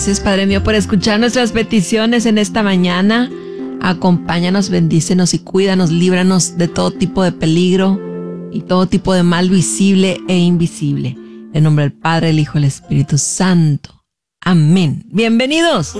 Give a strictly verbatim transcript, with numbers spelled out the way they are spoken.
Gracias, Padre mío, por escuchar nuestras peticiones en esta mañana. Acompáñanos, bendícenos y cuídanos, líbranos de todo tipo de peligro y todo tipo de mal visible e invisible. En nombre del Padre, el Hijo y el Espíritu Santo. Amén. Bienvenidos.